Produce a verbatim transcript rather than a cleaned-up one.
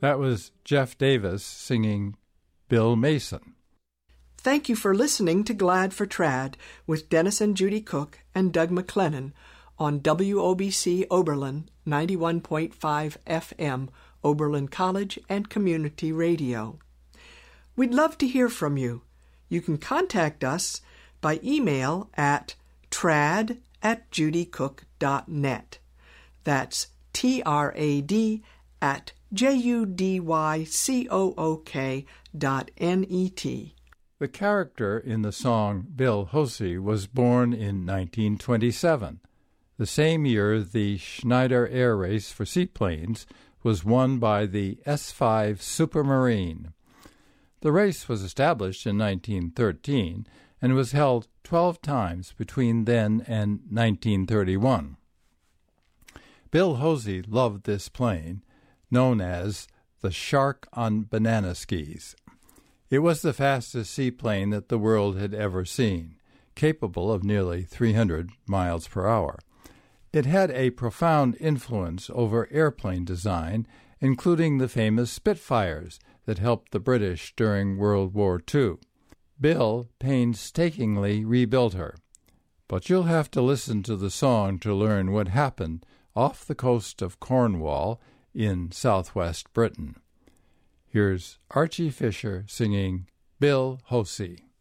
That was Jeff Davis singing Bill Mason. Thank you for listening to Glad for Trad with Dennis and Judy Cook and Doug McLennan on W O B C Oberlin ninety-one point five F M, Oberlin College and Community Radio. We'd love to hear from you. You can contact us by email at trad at judycook dot net. That's T R A D at J U D Y C O O K dot N E T. The character in the song Bill Hosey was born in nineteen twenty-seven, the same year the Schneider Air Race for seaplanes was won by the S five Supermarine. The race was established in nineteen thirteen and was held twelve times between then and nineteen thirty-one. Bill Hosey loved this plane, known as the Shark on Banana Skis. It was the fastest seaplane that the world had ever seen, capable of nearly three hundred miles per hour. It had a profound influence over airplane design, including the famous Spitfires that helped the British during World War Two. Bill painstakingly rebuilt her, but you'll have to listen to the song to learn what happened off the coast of Cornwall in southwest Britain. Here's Archie Fisher singing Bill Hosey.